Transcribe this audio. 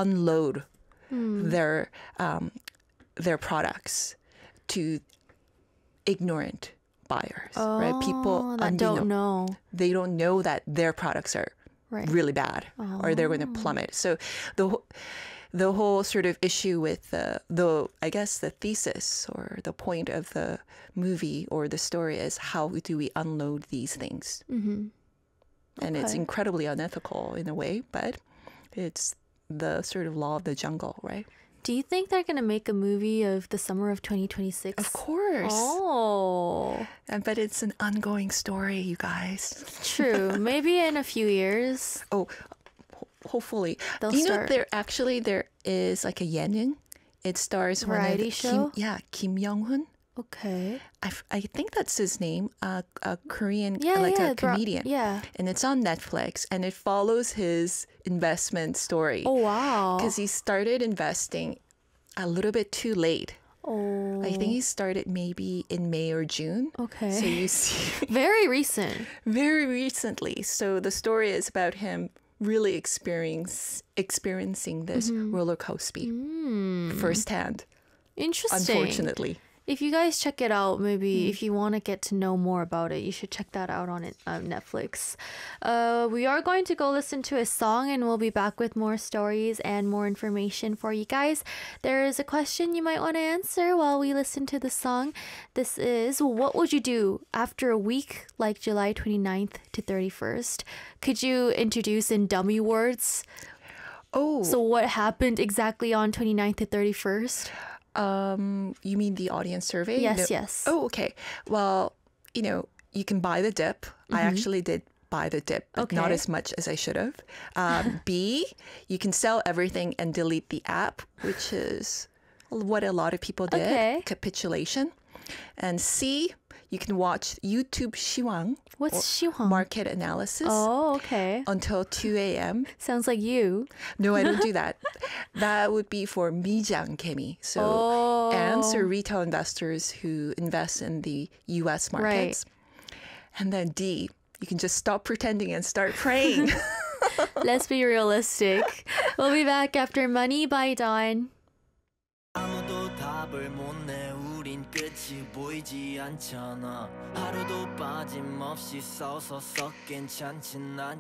unload their products to ignorant buyers, right? People that don't know. They don't know that their products are really bad or they're going to plummet. So the whole sort of issue with I guess the thesis or the point of the movie or the story is how do we unload these things? And it's incredibly unethical in a way, but it's the sort of law of the jungle, right? Do you think they're going to make a movie of the summer of 2026? Of course. Oh. But it's an ongoing story, you guys. True. Maybe in a few years. Oh, hopefully. They'll you start. know, there is like a yenin. It stars variety show? Kim Young-hun. Okay. I think that's his name, a Korean, a comedian. Yeah. And it's on Netflix, and it follows his investment story. Oh, wow. Because he started investing a little bit too late. Oh. I think he started maybe in May or June. Okay. So you see. Very recent. Very recently. So the story is about him really experiencing this roller coaster firsthand. Interesting. Unfortunately. If you guys check it out, maybe if you want to get to know more about it, you should check that out on Netflix. We are going to go listen to a song and we'll be back with more stories and more information for you guys. There is a question you might want to answer while we listen to the song. This is, what would you do after a week like July 29th to 31st? Could you introduce in dummy words? Oh. So what happened exactly on 29th to 31st? You mean the audience survey? Yes. Oh, okay. Well, you can buy the dip. I actually did buy the dip, but not as much as I should have. B, you can sell everything and delete the app, which is what a lot of people did. Okay. Capitulation. And C, you can watch YouTube Shiwang. What's Shiwang? Market analysis. Oh, okay. Until 2 a.m. Sounds like you. No, I don't do that. That would be for 미장 개미. So ants or retail investors who invest in the U.S. markets. Right. And then D, you can just stop pretending and start praying. Let's be realistic. We'll be back after Money by Dawn. 아무도 답을 못 내 우린 끝이 보이지 않잖아 하루도 빠짐없이 싸워서 썩 괜찮진 않